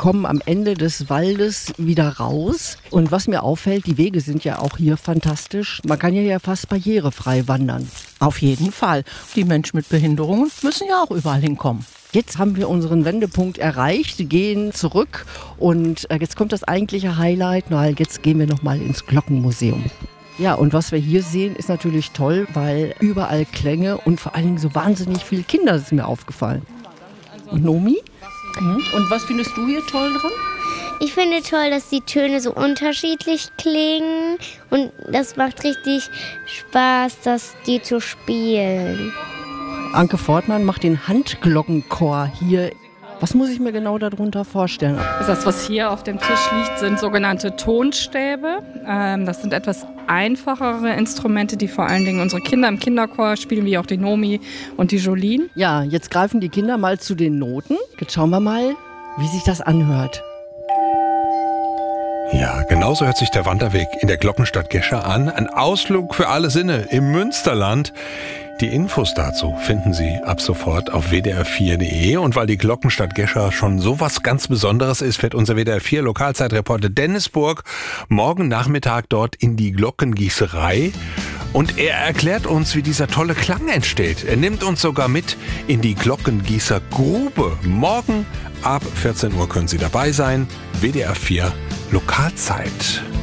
kommen am Ende des Waldes wieder raus. Und was mir auffällt, die Wege sind ja auch hier fantastisch. Man kann ja fast barrierefrei wandern. Auf jeden Fall. Die Menschen mit Behinderungen müssen ja auch überall hinkommen. Jetzt haben wir unseren Wendepunkt erreicht, gehen zurück und jetzt kommt das eigentliche Highlight, weil jetzt gehen wir nochmal ins Glockenmuseum. Ja, und was wir hier sehen, ist natürlich toll, weil überall Klänge und vor allen Dingen so wahnsinnig viele Kinder, das ist mir aufgefallen. Und Nomi? Und was findest du hier toll dran? Ich finde toll, dass die Töne so unterschiedlich klingen und das macht richtig Spaß, die zu spielen. Anke Fortmann macht den Handglockenchor hier. Was muss ich mir genau darunter vorstellen? Das, was hier auf dem Tisch liegt, sind sogenannte Tonstäbe. Das sind etwas einfachere Instrumente, die vor allen Dingen unsere Kinder im Kinderchor spielen, wie auch die Nomi und die Jolene. Ja, jetzt greifen die Kinder mal zu den Noten. Jetzt schauen wir mal, wie sich das anhört. Ja, genauso hört sich der Wanderweg in der Glockenstadt Gescher an. Ein Ausflug für alle Sinne im Münsterland. Die Infos dazu finden Sie ab sofort auf wdr4.de. Und weil die Glockenstadt Gescher schon so was ganz Besonderes ist, fährt unser WDR4 Lokalzeitreporter Dennis Burg morgen Nachmittag dort in die Glockengießerei. Und er erklärt uns, wie dieser tolle Klang entsteht. Er nimmt uns sogar mit in die Glockengießergrube. Morgen ab 14 Uhr können Sie dabei sein. WDR4 Lokalzeit.